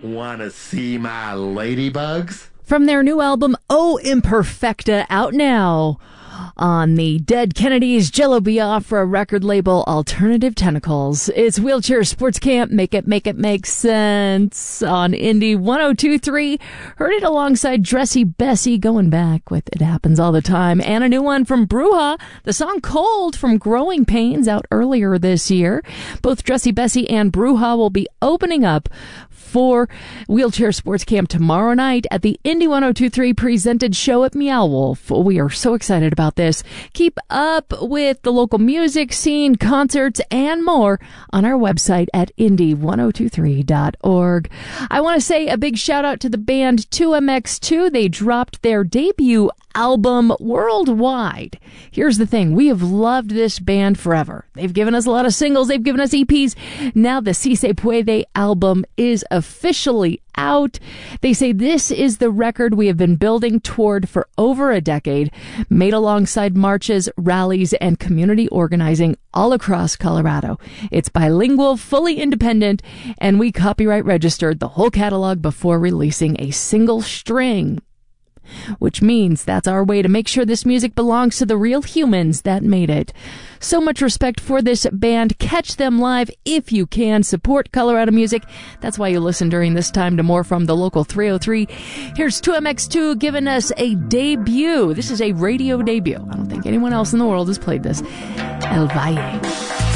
Wanna see my ladybugs? From their new album, Oh Imperfecta, out now on the Dead Kennedys Jello Biafra record label Alternative Tentacles. It's Wheelchair Sports Camp. Make it make sense on Indie 102.3. Heard it alongside Dressy Bessie, going back with It Happens All the Time. And a new one from Bruja, the song Cold from Growing Pains, out earlier this year. Both Dressy Bessie and Bruja will be opening up for Wheelchair Sports Camp tomorrow night at the Indie 102.3 presented show at Meow Wolf. We are so excited about this. Keep up with the local music scene, concerts, and more on our website at indie1023.org. I want to say a big shout out to the band 2MX2. They dropped their debut album worldwide. Here's the thing. We have loved this band forever. They've given us a lot of singles. They've given us EPs. Now the Si Se Puede album is officially out. They say this is the record we have been building toward for over a decade, made alongside marches, rallies, and community organizing all across Colorado. It's bilingual, fully independent, and we copyright registered the whole catalog before releasing a single string, which means that's our way to make sure this music belongs to the real humans that made it. So much respect for this band. Catch them live if you can. Support Colorado music. That's why you listen during this time to more from the local 303. Here's 2MX2 giving us a debut. This is a radio debut. I don't think anyone else in the world has played this. El Valle.